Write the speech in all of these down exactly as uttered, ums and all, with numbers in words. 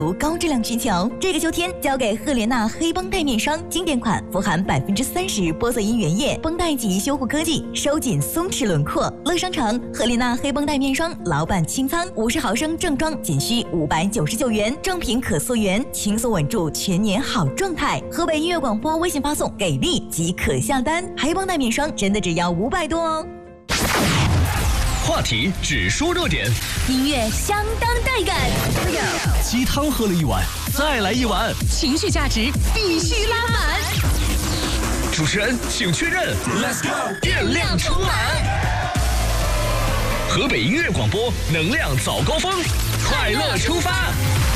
高质量需求，这个秋天交给赫莲娜黑绷带面霜，经典款，富含百分之三十玻色因原液，绷带及修护科技，收紧松弛轮廓。乐商城赫莲娜黑绷带面霜，老板清仓，五十毫升正装仅需五百九十九元，正品可溯源，轻松稳住全年好状态。河北音乐广播微信发送给力即可下单，黑绷带面霜真的只要五百多哦。 话题只说热点， 音乐相当带感， 鸡汤喝了一碗，再来一碗， 情绪价值必须拉满。 主持人请确认 ，Let's go， 电量充满。河北音乐广播能量早高峰，快乐出发。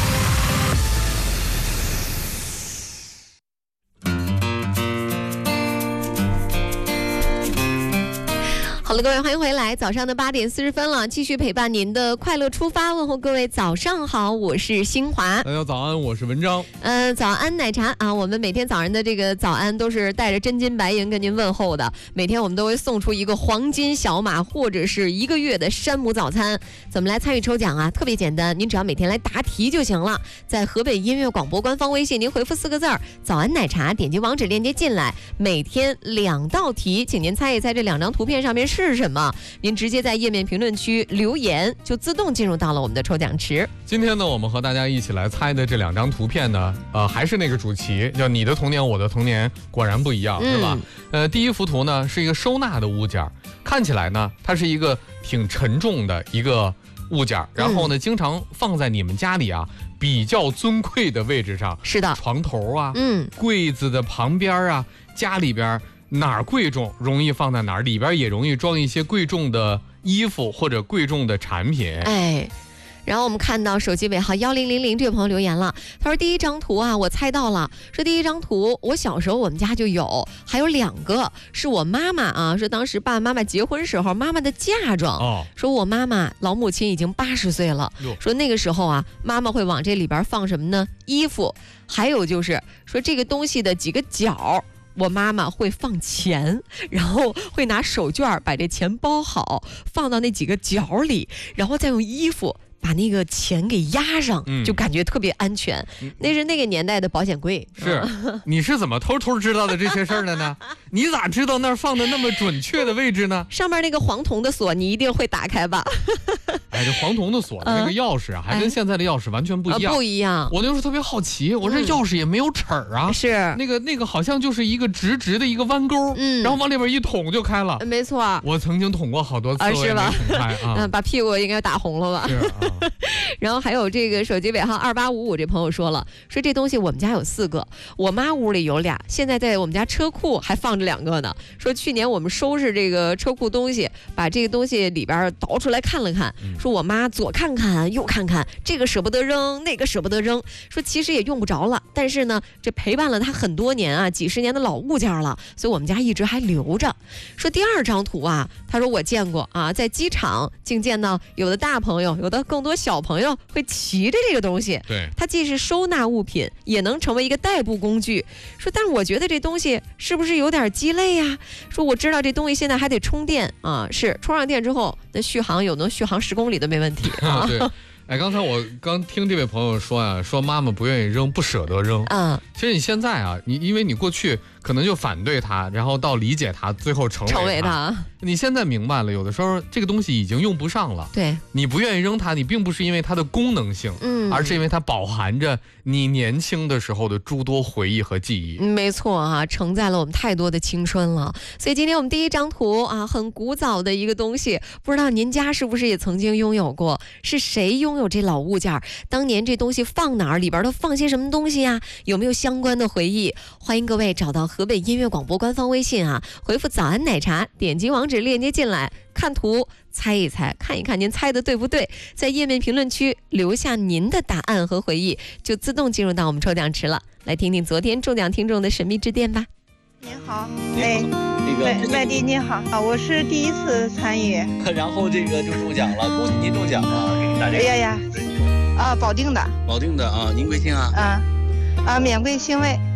好了，各位，欢迎回来。早上的八点四十分了，继续陪伴您的快乐出发。问候各位早上好，我是新华。 大家早安，我是文章。 嗯、呃，早安奶茶啊，我们每天早上的这个早安都是带着真金白银跟您问候的。每天我们都会送出一个黄金小马或者是一个月的山姆早餐。怎么来参与抽奖啊？特别简单，您只要每天来答题就行了。在河北音乐广播官方微信，您回复四个字儿“早安奶茶”，点击网址链接进来。每天两道题，请您猜一猜这两张图片上面是什么？您直接在页面评论区留言，就自动进入到了我们的抽奖池。 今天呢，我们和大家一起来猜的这两张图片呢，呃，还是那个主题，叫你的童年，我的童年，果然不一样，是吧？嗯、呃，第一幅图呢是一个收纳的物件，看起来呢，它是一个挺沉重的一个物件，然后呢，嗯、经常放在你们家里啊比较尊贵的位置上， 是的， 床头啊， 嗯， 柜子的旁边啊，家里边。哪儿贵重容易放在哪儿，里边也容易装一些贵重的衣服或者贵重的产品。 哎，然后我们看到手机尾号幺零零零这位朋友留言了，他说第一张图啊我猜到了，说第一张图我小时候我们家就有，还有两个是我妈妈啊，说当时爸爸妈妈结婚时候妈妈的嫁妆、哦、说我妈妈老母亲已经八十岁了，说那个时候啊妈妈会往这里边放什么呢？衣服，还有就是说这个东西的几个角我妈妈会放钱，然后会拿手绢把这钱包好，放到那几个角里，然后再用衣服把那个钱给压上、嗯、就感觉特别安全、嗯、那是那个年代的保险柜。 是、嗯、你是怎么偷偷知道的这些事儿的呢？你咋知道那儿放的那么准确的位置呢？ 上面那个黄铜的锁你一定会打开吧？ 哎，这黄铜的锁的那个钥匙啊、嗯、还跟现在的钥匙完全不一样、 呃、不一样。 我那时候特别好奇，我这钥匙也没有齿儿啊、嗯、 是那个那个好像就是一个直直的一一个弯钩，嗯，然后往里边一捅就开了。 没错， 我曾经捅过好多次， 啊、是吧？ 捅开啊， 嗯，把屁股应该打红了吧？ 是啊。 然后还有这个手机尾号二八五五这朋友说了，说这东西我们家有四个，我妈屋里有俩，现在在我们家车库还放着两个呢。说去年我们收拾这个车库东西，把这个东西里边倒出来看了看，嗯、说我妈左看看右看看，这个舍不得扔，那个舍不得扔，说其实也用不着了，但是呢，这陪伴了她很多年啊，几十年的老物件了。所以我们家一直还留着。说第二张图啊，他说我见过啊，在机场竟见到有的大朋友，有的更多小朋友会骑着这个东西。 对， 它既是收纳物品，也能成为一个代步工具。说，但是我觉得这东西是不是有点鸡肋呀？说我知道这东西现在还得充电啊，是充上电之后，那续航有能续航十公里都没问题啊。 对。哎，刚才我刚听这位朋友说啊，说妈妈不愿意扔，不舍得扔。嗯，其实你现在啊，你因为你过去可能就反对它，然后到理解它，最后成为它。 成为它。 你现在明白了，有的时候这个东西已经用不上了。 对， 你不愿意扔它，你并不是因为它的功能性，嗯，而是因为它饱含着你年轻的时候的诸多回忆和记忆。 没错啊，承载了我们太多的青春了。所以今天我们第一张图啊，很古早的一个东西，不知道您家是不是也曾经拥有过？是谁拥有这老物件？当年这东西放哪儿？里边都放些什么东西呀？有没有相关的回忆？欢迎各位找到河北音乐广播官方微信啊，回复早安奶茶，点击网址链接进来，看图猜一猜，看一看您猜的对不对，在页面评论区留下您的答案和回忆，就自动进入到我们抽奖池了。来听听昨天中奖听众的神秘致电吧。 您好，哎，外外地您好啊，我是第一次参与， 然后这个就中奖了，恭喜您中奖了，给您打电话。 哎呀呀，啊，保定的， 保定的啊，您贵姓啊？ 啊，啊，免贵姓魏。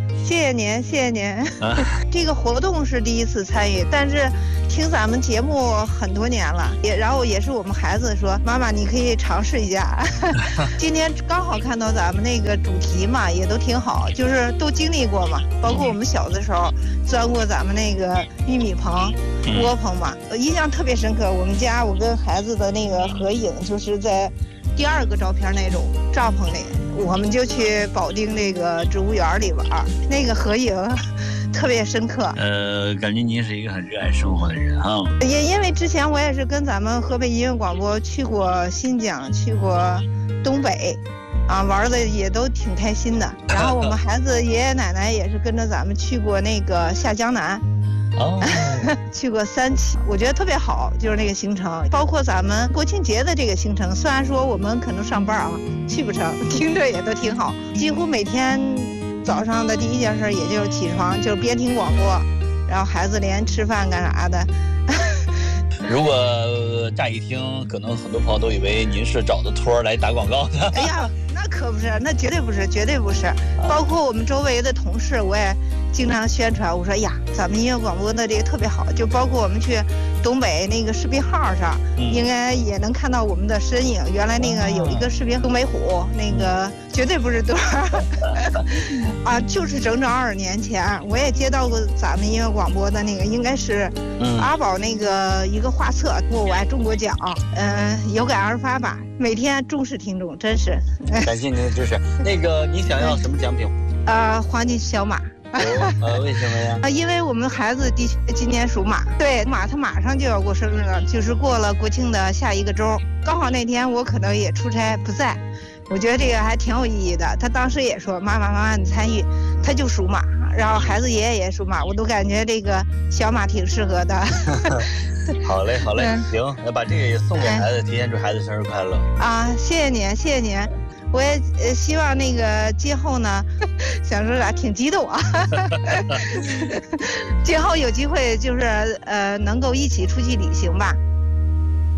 谢谢您，谢谢您。 啊、 这个活动是第一次参与，但是听咱们节目很多年了，也然后也是我们孩子说，妈妈你可以尝试一下。今天刚好看到咱们那个主题嘛，也都挺好，就是都经历过嘛，包括我们小的时候钻过咱们那个玉米棚、窝棚嘛，印象特别深刻。我们家我跟孩子的那个合影，就是在第二个照片那种帐篷里。我们就去保定那个植物园里玩，那个合影特别深刻。 呃，感觉您是一个很热爱生活的人哈。 也因为之前我也是跟咱们河北音乐广播去过新疆，去过东北，啊，玩的也都挺开心的。然后我们孩子爷爷奶奶也是跟着咱们去过那个下江南。 哦， 去过三期，我觉得特别好，就是那个行程，包括咱们国庆节的这个行程。虽然说我们可能上班啊，去不成，听着也都挺好。几乎每天早上的第一件事也就是起床，就是边听广播，然后孩子连吃饭干啥的。 如果乍一听，可能很多朋友都以为您是找的托儿来打广告的。 哎呀，那可不是，那绝对不是，绝对不是。包括我们周围的同事，我也经常宣传，我说呀，咱们音乐广播的这个特别好，就包括我们去东北那个视频号上，嗯、应该也能看到我们的身影。原来那个有一个视频东北虎，那个绝对不是多啊，就是整整二十年前，我也接到过咱们音乐广播的那个，应该是阿宝那个一个画册，我爱中国奖，嗯、呃，有感而发吧。每天忠实听众，真是感谢您的支持。那个，你想要什么奖品？ 呃，黄金小马。 哦，呃，为什么呀？ 啊，因为我们孩子的确今年属马，对马，他马上就要过生日了，就是过了国庆的下一个周，刚好那天我可能也出差不在，我觉得这个还挺有意义的。他当时也说，妈妈妈妈你参与，他就属马，然后孩子爷爷也属马，我都感觉这个小马挺适合的。 好嘞，好嘞，嗯、行，那把这个也送给孩子，提前祝孩子生日快乐。 啊，谢谢您，谢谢您。我也呃希望那个今后呢，想说啥挺激动啊，今后有机会就是呃能够一起出去旅行吧。